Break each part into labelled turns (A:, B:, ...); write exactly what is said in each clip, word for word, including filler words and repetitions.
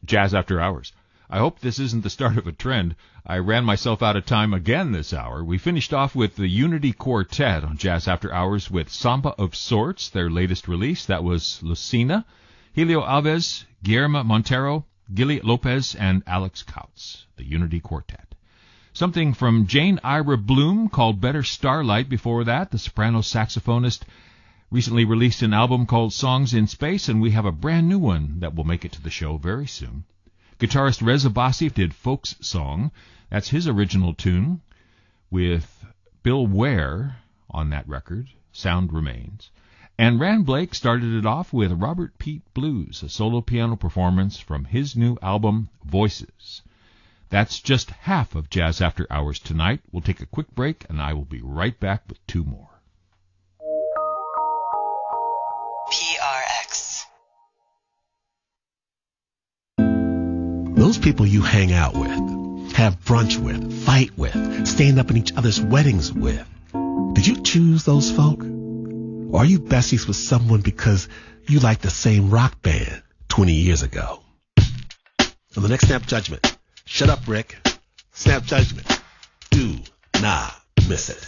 A: Jazz After Hours. I hope this isn't the start of a trend. I ran myself out of time again this hour. We finished off with the Unity Quartet on Jazz After Hours with Samba of Sorts, their latest release. That was Lucina, Helio Alves, Guillermo Montero, Gilly Lopez, and Alex Kautz, the Unity Quartet. Something from Jane Ira Bloom called Better Starlight before that. The soprano saxophonist recently released an album called Songs in Space, and we have a brand new one that will make it to the show very soon. Guitarist Reza Basif did Folks Song. That's his original tune with Bill Ware on that record, Sound Remains. And Rand Blake started it off with Robert Pete Blues, a solo piano performance from his new album, Voices. That's just half of Jazz After Hours tonight. We'll take a quick break, and I will be right back with two more.
B: P R X.
C: Those people you hang out with, have brunch with, fight with, stand up in each other's weddings with, did you choose those folk? Or are you besties with someone because you like the same rock band twenty years ago? On the next Snap Judgment, shut up, Rick. Snap Judgment. Do not miss it.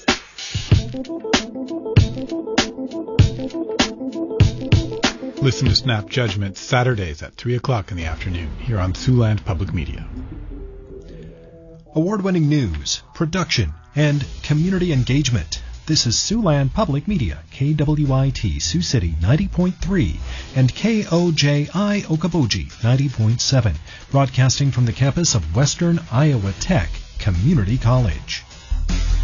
D: Listen to Snap Judgment Saturdays at three o'clock in the afternoon here on Siouxland Public Media.
E: Award-winning news, production, and community engagement. This is Siouxland Public Media, K W I T Sioux City ninety point three and K O J I Okoboji ninety point seven, broadcasting from the campus of Western Iowa Tech Community College.